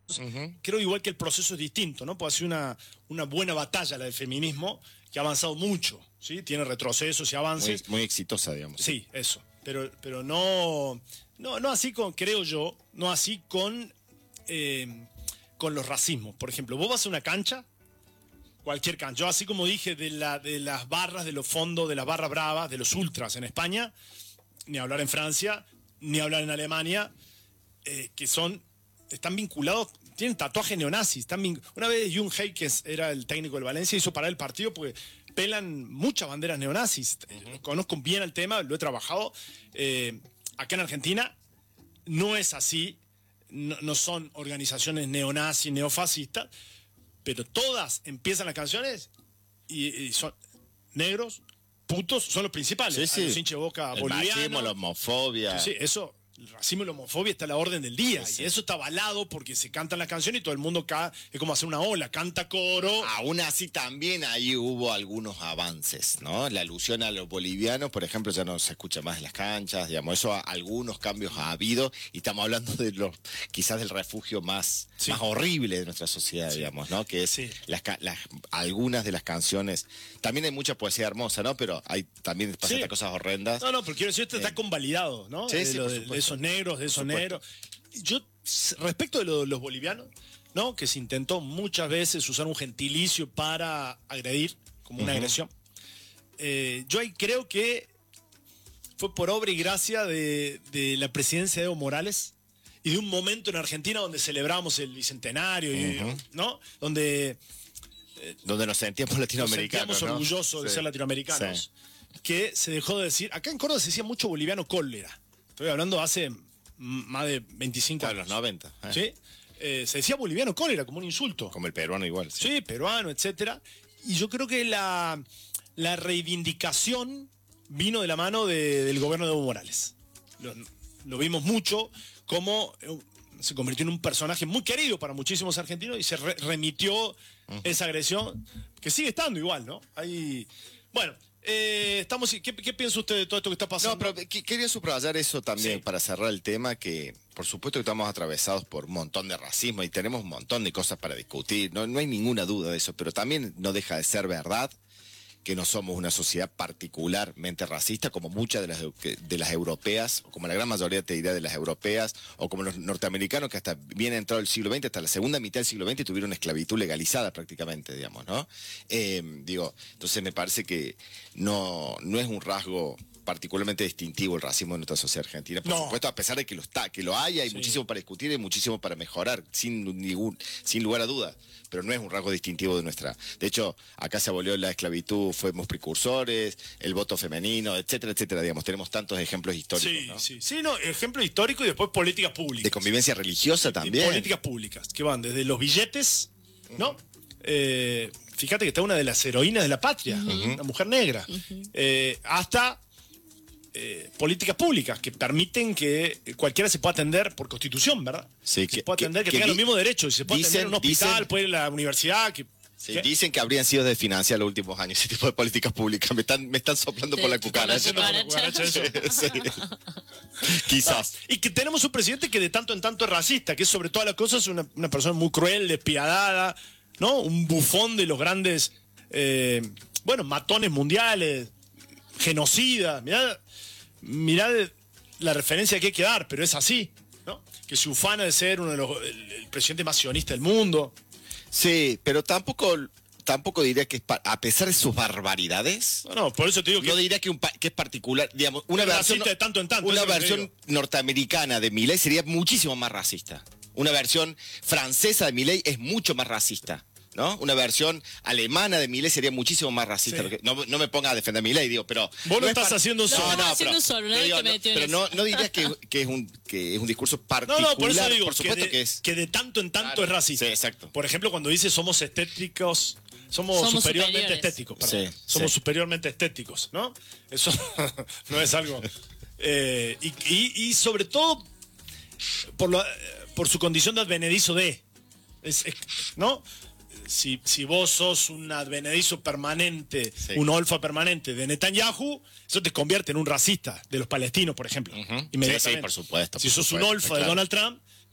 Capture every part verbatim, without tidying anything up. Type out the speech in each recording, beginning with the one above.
Uh-huh. Creo igual que el proceso es distinto, ¿no? Puede ser una, una buena batalla la del feminismo, que ha avanzado mucho, ¿sí? Tiene retrocesos y avances. Muy, muy exitosa, digamos. Sí, eso. Pero, pero no, no, no así con, creo yo, no así con, eh, con los racismos. Por ejemplo, vos vas a una cancha, cualquier cancha. Yo así como dije de, la, de las barras, de los fondos, de las barras bravas, de los ultras en España, ni hablar en Francia, ni hablar en Alemania, eh, que son... están vinculados, tienen tatuajes neonazis. Están vin... Una vez Jung Hay, que era el técnico del Valencia, hizo parar el partido porque pelan muchas banderas neonazis. Uh-huh. Conozco bien el tema, lo he trabajado. Eh, acá en Argentina no es así, no, no son organizaciones neonazis, neofascistas, pero todas empiezan las canciones y, y son negros, putos, son los principales. Sí, sí. Los hinchas de Boca el bolivianos. machismo, la homofobia. Sí, eso... El racismo y la homofobia está a la orden del día. Sí, sí. Y eso está avalado porque se cantan las canciones y todo el mundo cae. Es como hacer una ola, canta coro. Aún así también ahí hubo algunos avances, ¿no? La alusión a los bolivianos, por ejemplo, ya no se escucha más en las canchas, digamos, eso algunos cambios ha habido y estamos hablando de los quizás del refugio más, sí. más horrible de nuestra sociedad, sí. digamos, ¿no? Que es sí. las, las, algunas de las canciones. También hay mucha poesía hermosa, ¿no? Pero hay también pasan sí. estas cosas horrendas. No, no, pero quiero decir, esto eh. está convalidado, ¿no? Sí, de, sí, lo, por de, supuesto. de esos negros, de esos negros. Yo, respecto de lo, los bolivianos, ¿no? Que se intentó muchas veces usar un gentilicio para agredir, como una uh-huh. agresión. Eh, yo ahí creo que fue por obra y gracia de, de la presidencia de Evo Morales y de un momento en Argentina donde celebramos el bicentenario, uh-huh. y, ¿no? Donde... Eh, donde nos sentíamos latinoamericanos. Nos sentíamos orgullosos ¿no? de sí. ser latinoamericanos. Sí. Que se dejó de decir... Acá en Córdoba se decía mucho boliviano cólera. Estoy hablando hace más de veinticinco claro, años. los noventa. Eh. ¿Sí? Eh, se decía boliviano cólera como un insulto. Como el peruano igual. Sí, sí peruano, etcétera. Y yo creo que la, la reivindicación vino de la mano de, del gobierno de Evo Morales. Lo, lo vimos mucho como se convirtió en un personaje muy querido para muchísimos argentinos y se re, remitió uh-huh. esa agresión, que sigue estando igual, ¿no? Ahí, bueno... Eh, estamos, ¿qué, ¿Qué piensa usted de todo esto que está pasando? No, pero quería subrayar eso también sí. para cerrar el tema, que por supuesto que estamos atravesados por un montón de racismo y tenemos un montón de cosas para discutir, no, no hay ninguna duda de eso, pero también no deja de ser verdad que no somos una sociedad particularmente racista, como muchas de las, de las europeas, o como la gran mayoría te diría de las europeas, o como los norteamericanos que hasta bien entrado el siglo veinte, hasta la segunda mitad del siglo veinte tuvieron esclavitud legalizada prácticamente, digamos, ¿no? Eh, digo, entonces me parece que no, no es un rasgo particularmente distintivo el racismo de nuestra sociedad argentina, por no. supuesto, a pesar de que lo está, que lo haya, hay sí. muchísimo para discutir y muchísimo para mejorar, sin ningún, sin lugar a dudas. Pero no es un rasgo distintivo de nuestra... De hecho, acá se abolió la esclavitud, fuimos precursores, el voto femenino, etcétera, etcétera, digamos. Tenemos tantos ejemplos históricos, sí, ¿no? Sí, sí, no, ejemplos históricos y después políticas públicas. De convivencia religiosa también. De políticas públicas, que van desde los billetes, ¿no? Uh-huh. Eh, fíjate que está una de las heroínas de la patria, uh-huh. una mujer negra, uh-huh. eh, hasta... Eh, políticas públicas que permiten que cualquiera se pueda atender por constitución, ¿verdad? Sí, que, se pueda atender, que, que tenga di- los mismos derechos, se puede atender en un hospital, dicen, puede ir a la universidad. Que, sí, dicen que habrían sido de financiar los últimos años ese tipo de políticas públicas. Me están, me están soplando sí, por la cucaracha. ¿no? Sí, sí. Quizás. Ah, y que tenemos un presidente que de tanto en tanto es racista, que sobre todas las cosas es una, una persona muy cruel, despiadada, ¿no? Un bufón de los grandes, eh, bueno, matones mundiales, genocida. Mirá. Mirá la referencia que hay que dar, pero es así, ¿no? Que se ufana de ser uno de los, el, el presidente más sionista del mundo. Sí, pero tampoco, tampoco diría que es pa- a pesar de sus barbaridades. No, no, por eso te digo que no diría que, un pa- que es particular, digamos, una versión de tanto en tanto, una versión norteamericana de Milei sería muchísimo más racista. Una versión francesa de Milei es mucho más racista. ¿No? Una versión alemana de Milei sería muchísimo más racista. Sí. No, no me ponga a defender a Milei, digo, pero... Vos no lo estás par- haciendo solo. No, no, no, haciendo solo, nadie te metió en Pero no, no dirías que, que, es un, que es un discurso particular. No, no, por eso digo, por supuesto que, de, que es... que de tanto en tanto claro. es racista. Sí, exacto. Por ejemplo, cuando dice somos estéticos, somos, somos superiormente superiores. estéticos, perdón. Sí, somos sí. superiormente estéticos, ¿no? Eso no es algo... Eh, y, y, y sobre todo, por, lo, por su condición de advenedizo de... Es, es, ¿no? Si, si vos sos un advenedizo permanente, sí. un olfa permanente de Netanyahu, eso te convierte en un racista de los palestinos, por ejemplo. Uh-huh. Inmediatamente. Sí, sí, por supuesto. Si por sos supuesto, un olfa claro. de Donald Trump,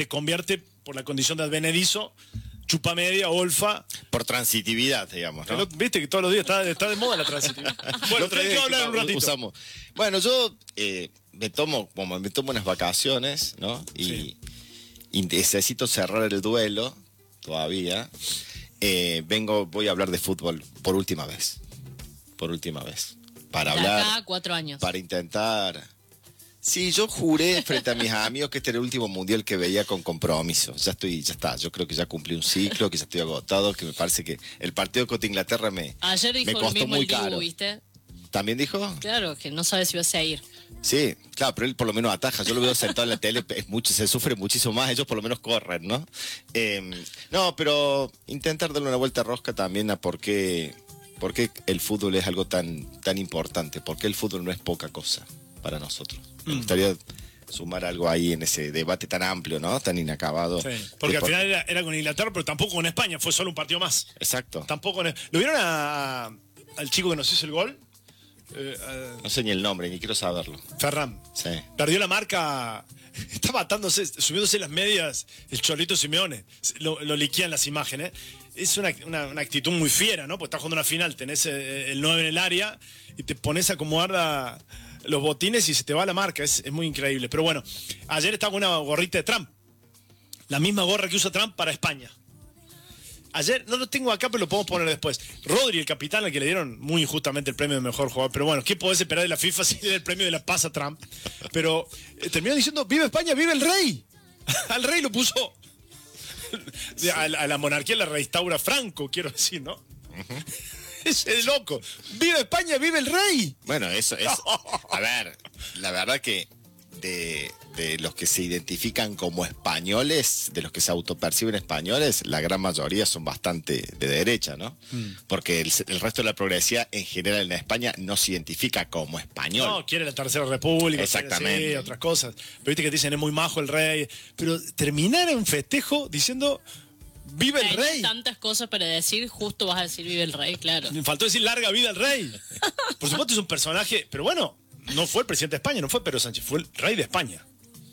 te convierte, por la condición de advenedizo, chupa media, olfa. Por transitividad, digamos, ¿no? Viste que todos los días está, está de moda la transitividad. Bueno, Otra vez tengo que hablar un ratito. Usamos. Bueno, yo eh, me tomo, como me tomo unas vacaciones, ¿no? Y, Sí. y necesito cerrar el duelo todavía. Eh, vengo, voy a hablar de fútbol por última vez. Por última vez. Para De hablar. acá, cuatro años. Para intentar. Sí, yo juré frente a mis amigos que este era el último mundial que veía con compromiso. Ya estoy, ya está. Yo creo que ya cumplí un ciclo, que ya estoy agotado, que me parece que el partido contra Inglaterra me, Ayer dijo me lo costó mismo muy el Dibu, caro. ¿viste? ¿También dijo? Claro, que no sabe si va a seguir. Sí, claro, pero él por lo menos ataja. Yo lo veo sentado en la tele, es mucho, se sufre muchísimo más. Ellos por lo menos corren, ¿no? Eh, no, pero intentar darle una vuelta rosca también a por qué, por qué el fútbol es algo tan, tan importante. Por qué el fútbol no es poca cosa para nosotros. Me gustaría sumar algo ahí en ese debate tan amplio, ¿no? Tan inacabado. Sí, porque De al por- final era, era con Inglaterra, pero tampoco con España, fue solo un partido más. Exacto. Tampoco. ¿Lo vieron a, al chico que nos hizo el gol? Eh, a No sé ni el nombre, ni quiero saberlo. Ferran. Sí. Perdió la marca. Estaba atándose, subiéndose las medias el Cholito Simeone. Lo, lo liquean las imágenes. Es una, una- una actitud muy fiera, ¿no? Porque estás jugando una final, tenés eh, el nueve en el área y te pones a acomodar la- los botines y se te va la marca. Es, es muy increíble. Pero bueno, ayer estaba con una gorrita de Trump. La misma gorra que usa Trump para España. Ayer, no lo tengo acá, pero lo podemos poner después. Rodri, el capitán, al que le dieron muy injustamente el premio de mejor jugador. Pero bueno, ¿qué podés esperar de la FIFA si le da el premio de la paz a Trump? Pero eh, terminó diciendo, ¡viva España, viva el rey! Al rey lo puso. A, a la monarquía la reinstaura Franco, quiero decir, ¿no? Es de loco. ¡Viva España, viva el rey! Bueno, eso es. A ver, la verdad que de, de los que se identifican como españoles, de los que se autoperciben españoles, la gran mayoría son bastante de derecha, ¿no? Porque el, el resto de la progresía en general en España no se identifica como español. No, quiere la Tercera República. Exactamente. Quiere, sí, otras cosas. Pero viste que te dicen, es muy majo el rey. Pero terminar un festejo diciendo, ¡viva el Hay rey! tantas cosas para decir, justo vas a decir vive el rey, claro. Me faltó decir larga vida al rey. Por supuesto es un personaje, pero bueno, no fue el presidente de España, no fue Pedro Sánchez, fue el rey de España.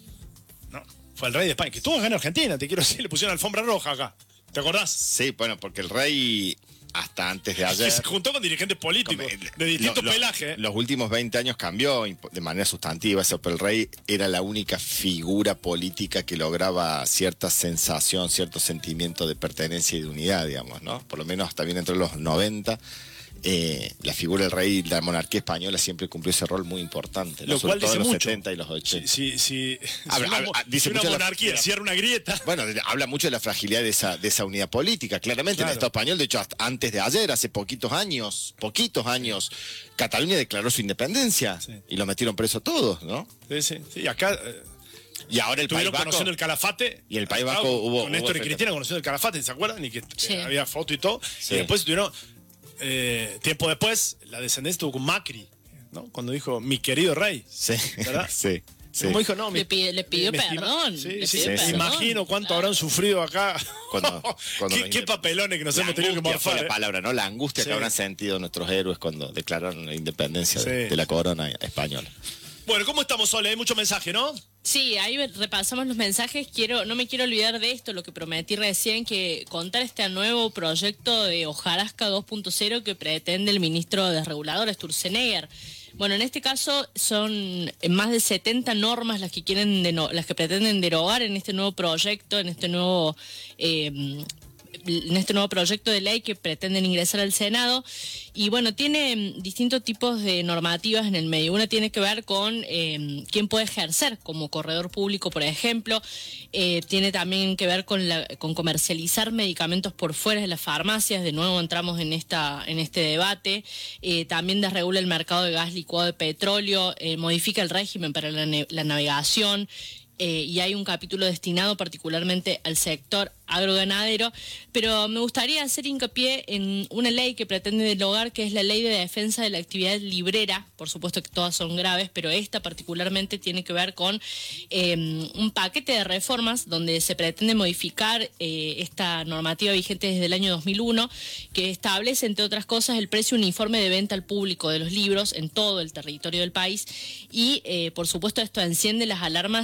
No, fue el rey de España, que estuvo acá en Argentina, te quiero decir, le pusieron alfombra roja acá. ¿Te acordás? Sí, bueno, porque el rey hasta antes de Que ayer... se juntó con dirigentes políticos de distinto lo- lo- pelaje. ¿eh? Los últimos veinte años cambió imp- de manera sustantiva eso, pero el rey era la única figura política que lograba cierta sensación, cierto sentimiento de pertenencia y de unidad, digamos, ¿no? Por lo menos hasta bien entre los noventa. Eh, la figura del rey y la monarquía española siempre cumplió ese rol muy importante, ¿no? Lo Sobre cual todo dice en los mucho. setenta y los ochenta. Si, si, si Habla- una, habla- mo- dice si una mucho de la- monarquía de la- cierra una grieta. Bueno, de- habla mucho de la fragilidad de esa, de esa unidad política. Claramente en Claro. el Estado español, de hecho, hasta antes de ayer, hace poquitos años, poquitos años, Cataluña declaró su independencia Sí. y lo metieron preso todos, ¿no? Sí, sí, sí, acá eh, Y ahora el País estuvieron Vasco... conociendo el calafate. Y el País Ah, Vasco hubo- Con hubo Néstor y fecha. Cristina conociendo el calafate, ¿se acuerdan? Y que eh, Sí. había foto y todo. Sí. Y después estuvieron, eh, tiempo después, la descendencia estuvo con Macri, ¿no? Cuando dijo, mi querido rey. Sí, ¿Verdad? sí, sí. Como dijo, no, mi- Le, pide- le pidió me estima- perdón. Sí, le sí, pidió sí, me sí. perdón. imagino cuánto habrán sufrido acá. Cuando- cuando ¿Qué, nos qué indep- papelones que nos La hemos tenido que angustia fue morfar. la ¿eh? palabra, ¿no? La angustia Sí. que habrán sentido nuestros héroes cuando declararon la independencia de, Sí. de la corona española. Bueno, ¿cómo estamos, Sole? Hay mucho mensaje, ¿no? Sí, ahí repasamos los mensajes. Quiero, no me quiero olvidar de esto, lo que prometí recién, que contar este nuevo proyecto de Hojarasca dos punto cero que pretende el ministro de Reguladores, Sturzenegger. Bueno, en este caso son más de setenta normas las que quieren deno- las que pretenden derogar en este nuevo proyecto, en este nuevo eh, en este nuevo proyecto de ley que pretenden ingresar al Senado. Y bueno, tiene mm, distintos tipos de normativas en el medio. Una tiene que ver con eh, quién puede ejercer como corredor público, por ejemplo. Eh, tiene también que ver con, la, con comercializar medicamentos por fuera de las farmacias. De nuevo entramos en, esta, en este debate. Eh, también desregula el mercado de gas licuado de petróleo, eh, modifica el régimen para la, la navegación. Eh, y hay un capítulo destinado particularmente al sector agroganadero, pero me gustaría hacer hincapié en una ley que pretende derogar, que es la Ley de Defensa de la Actividad Librera. Por supuesto que todas son graves, pero esta particularmente tiene que ver con eh, un paquete de reformas donde se pretende modificar eh, esta normativa vigente desde el año dos mil uno, que establece, entre otras cosas, el precio uniforme de venta al público de los libros en todo el territorio del país y, eh, por supuesto, esto enciende las alarmas en todo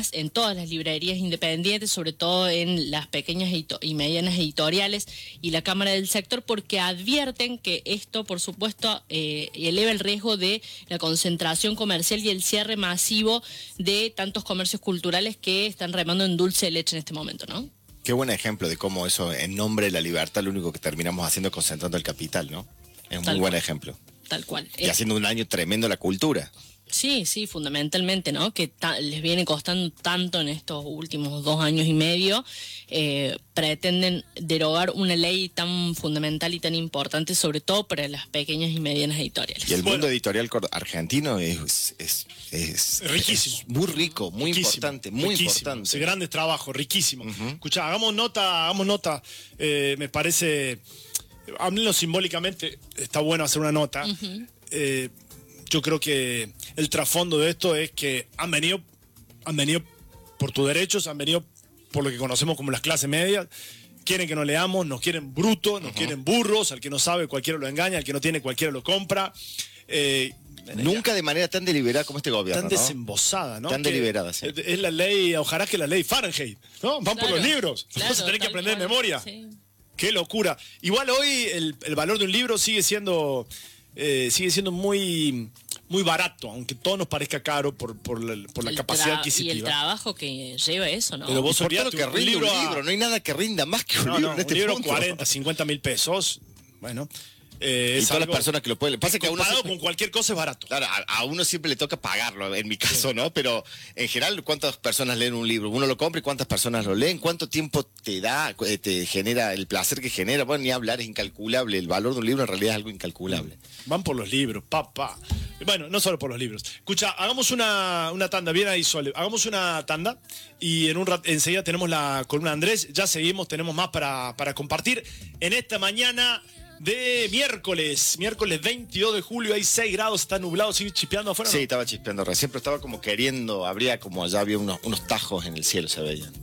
todas las librerías independientes, sobre todo en las pequeñas y medianas editoriales y la Cámara del Sector, porque advierten que esto, por supuesto, eh, eleva el riesgo de la concentración comercial y el cierre masivo de tantos comercios culturales que están remando en dulce de leche en este momento, ¿no? Qué buen ejemplo de cómo eso, en nombre de la libertad, lo único que terminamos haciendo es concentrando el capital, ¿no? Es un muy buen ejemplo. Tal cual. Y haciendo un daño tremendo a la cultura. Sí, sí, fundamentalmente, ¿no? Que les viene costando tanto en estos últimos dos años y medio. Eh, pretenden derogar una ley tan fundamental y tan importante, sobre todo para las pequeñas y medianas editoriales. Y el bueno, mundo editorial argentino es, es, es, es riquísimo. Es muy rico, muy riquísimo, importante, muy riquísimo. importante. Hace grandes trabajos, riquísimo. Uh-huh. Escuchá, hagamos nota, hagamos nota. Eh, me parece, háblenlo simbólicamente, está bueno hacer una nota. Uh-huh. eh, Yo creo que el trasfondo de esto es que han venido, han venido por tus derechos, han venido por lo que conocemos como las clases medias, quieren que nos leamos, nos quieren brutos, nos uh-huh. quieren burros, al que no sabe cualquiera lo engaña, al que no tiene cualquiera lo compra. Eh, Nunca de manera tan deliberada como este gobierno, tan desembosada, ¿no? Tan que deliberada, sí. Es la ley, ojalá que la ley Fahrenheit, ¿no? Van claro, por los libros, claro, vamos a tener que aprender cual, de memoria. Sí. Qué locura. Igual hoy el, el valor de un libro sigue siendo... Eh, sigue siendo muy muy barato, aunque todo nos parezca caro por, por la, por la capacidad adquisitiva. Y el trabajo que lleva eso, ¿no? Pero vos por todo lo que un rinde libro, un libro, no hay nada que rinda más que un no, libro no, en este un libro punto. cuarenta, cincuenta mil pesos, bueno... Eh, y es todas algo, las personas que lo pueden. Pasa que a uno comparado siempre, con cualquier cosa es barato. Claro, a, a uno siempre le toca pagarlo, en mi caso, sí. ¿no? Pero en general, ¿cuántas personas leen un libro? Uno lo compra y ¿cuántas personas lo leen? ¿Cuánto tiempo te da, te genera, el placer que genera? Bueno, ni hablar, es incalculable. El valor de un libro en realidad es algo incalculable. Van por los libros, papá. Bueno, no solo por los libros. Escucha, hagamos una, una tanda, bien ahí, Sole. Hagamos una tanda y en un rat, enseguida tenemos la columna de Andrés. Ya seguimos, tenemos más para, para compartir en esta mañana de miércoles, miércoles veintidós de julio, hay seis grados, está nublado, sigue chispeando afuera. Sí, ¿no? estaba chispeando recién, pero estaba como queriendo, habría como allá había unos, unos tajos en el cielo, se veían.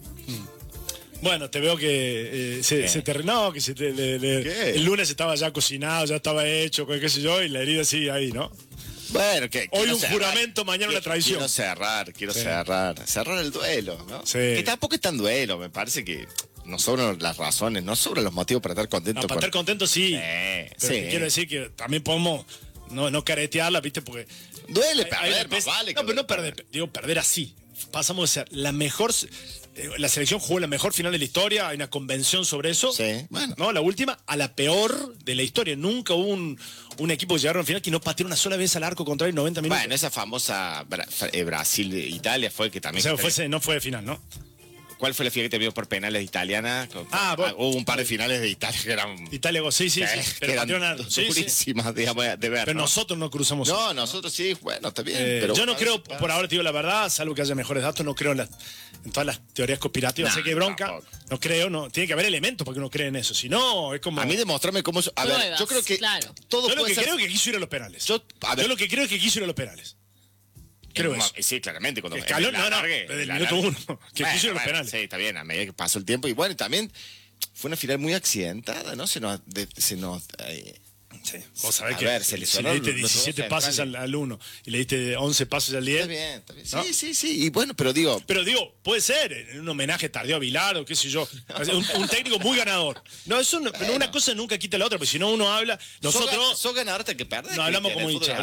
Mm. Bueno, te veo que eh, se, se te no, que se te, de, de, el lunes estaba ya cocinado, ya estaba hecho, qué sé yo, y la herida sigue ahí, ¿no? Bueno, que hoy un cerrar. juramento, mañana quiero, una traición. Quiero cerrar, quiero sí. cerrar, cerrar el duelo, ¿no? Sí. Que tampoco es tan duelo, me parece que no sobran las razones, no sobran los motivos para estar contentos. No, para con... estar contentos sí, sí, pero sí. quiero decir que también podemos no, no caretearla, ¿viste? Porque duele hay, perder, hay más vale. No, pero no perder, perder, digo, perder así. Pasamos de ser la mejor... La selección jugó la mejor final de la historia, hay una convención sobre eso. Sí, bueno. ¿No? La última, a la peor de la historia. Nunca hubo un, un equipo que llegaron al final que no pateó una sola vez al arco contrario en noventa minutos. Bueno, esa famosa Bra eh, Brasil-Italia fue que también... O sea, fue, no fue de final, ¿no? ¿Cuál fue la final que terminó por penales italiana? Ah, bueno. Hubo un par de finales de Italia que eran... Italia, sí, sí, sí. sí. Pero que eran durísimas, sí, digamos, de ver. Pero ¿no? nosotros no cruzamos. No, eso. nosotros sí, bueno, está bien. Eh, pero yo no creo, pasa. Por ahora te digo la verdad, salvo que haya mejores datos, no creo en, las, en todas las teorías conspirativas. Nah, sé que hay bronca. Tampoco. No creo, no. Tiene que haber elementos para que uno cree en eso. Si no, es como... A mí demostrarme cómo... A ver, Pruebas, yo creo que claro. todo Yo lo puede que ser... creo es que quiso ir a los penales. Yo, a ver, yo lo que creo es que quiso ir a los penales. Creo eso. Sí, claramente. Cuando Escalón, no, no, desde el minuto uno. Que bueno, quiso ir a los bueno, penales. Sí, está bien, a medida que pasó el tiempo. Y bueno, también fue una final muy accidentada, ¿no? Se nos... De, se nos eh, sí. Vos sabés a que ver, se le si le diste diecisiete pases al, al uno y le diste once pases al diez. Está bien, está bien. Sí, ¿no? sí, sí. Y bueno, pero digo... Pero digo, puede ser en un homenaje tardío a Vilar o qué sé yo. Un, un técnico muy ganador. No, eso no, bueno. Una cosa nunca quita la otra, porque si no uno habla... Nosotros... Sos ganador hasta que perder. No hablamos como hincha.